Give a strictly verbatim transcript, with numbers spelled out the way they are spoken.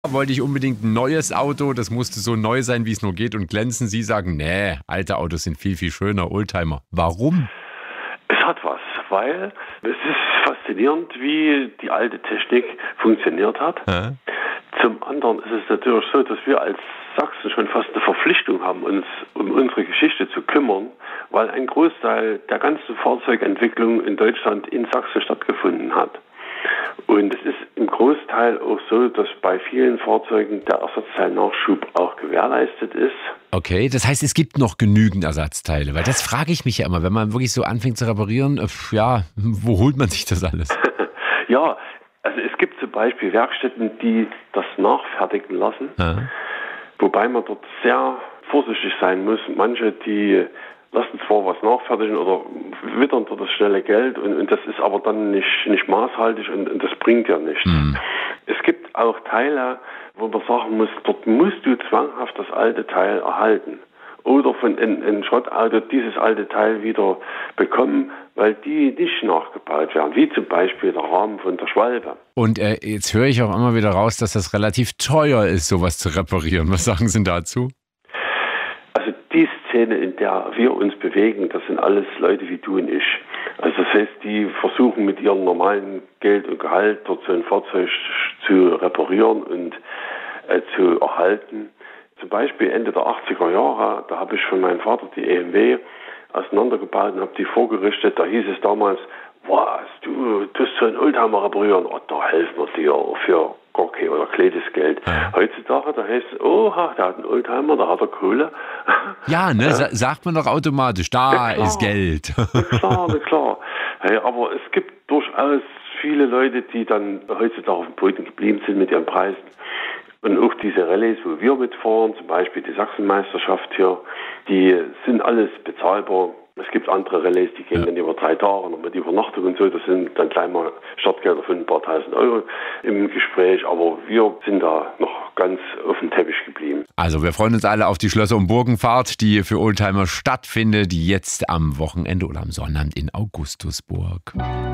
Wollte ich unbedingt ein neues Auto, das musste so neu sein, wie es nur geht und glänzen. Sie sagen, nee, alte Autos sind viel, viel schöner, Oldtimer. Warum? Es hat was, weil es ist faszinierend, wie die alte Technik funktioniert hat. Ja. Zum anderen ist es natürlich so, dass wir als Sachsen schon fast eine Verpflichtung haben, uns um unsere Geschichte zu kümmern, weil ein Großteil der ganzen Fahrzeugentwicklung in Deutschland in Sachsen stattgefunden hat. Und es ist im Großteil auch so, dass bei vielen Fahrzeugen der Ersatzteilnachschub auch gewährleistet ist. Okay, das heißt, es gibt noch genügend Ersatzteile, weil das frage ich mich ja immer, wenn man wirklich so anfängt zu reparieren, äh, ja, wo holt man sich das alles? Ja, also es gibt zum Beispiel Werkstätten, die das nachfertigen lassen, Ja. wobei man dort sehr vorsichtig sein muss. Manche, die lassen zwar was nachfertigen oder wittern dort das schnelle Geld und, und das ist aber dann nicht, nicht maßhaltig und, und das bringt ja nichts. Mhm. Es gibt auch Teile, wo man sagen muss, dort musst du zwanghaft das alte Teil erhalten. Oder von einem Schrottauto dieses alte Teil wieder bekommen, weil die nicht nachgebaut werden, wie zum Beispiel der Rahmen von der Schwalbe. Und äh, jetzt höre ich auch immer wieder raus, dass das relativ teuer ist, sowas zu reparieren. Was sagen Sie dazu? Also die Szene, in der wir uns bewegen, das sind alles Leute wie du und ich. Also das heißt, die versuchen mit ihrem normalen Geld und Gehalt dort so ein Fahrzeug zu reparieren und äh, zu erhalten. Zum Beispiel Ende der achtziger Jahre, da habe ich von meinem Vater die E M W auseinandergebaut und habe die vorgerichtet. Da hieß es damals, was, du tust so einen Oldtimer reparieren? Oh, da helfen wir dir für gar kein oder kleines Geld. Ja. Heutzutage, da heißt es, oha, der hat einen Oldtimer, da hat er Kohle. Ja, ne, sa- sagt man doch automatisch, da Ja, klar. ist Geld. Na klar, na klar. Hey, aber es gibt durchaus viele Leute, die dann heutzutage auf dem Boden geblieben sind mit ihren Preisen. Und auch diese Rallyes, wo wir mitfahren, zum Beispiel die Sachsenmeisterschaft hier, die sind alles bezahlbar. Es gibt andere Rallyes, die gehen Ja. dann über drei Tage noch mit Übernachtung und so. Das sind dann gleich mal Startgelder von ein paar tausend Euro im Gespräch. Aber wir sind da noch ganz auf dem Teppich geblieben. Also wir freuen uns alle auf die Schlösser- und Burgenfahrt, die für Oldtimer stattfindet, jetzt am Wochenende oder am Sonnabend in Augustusburg.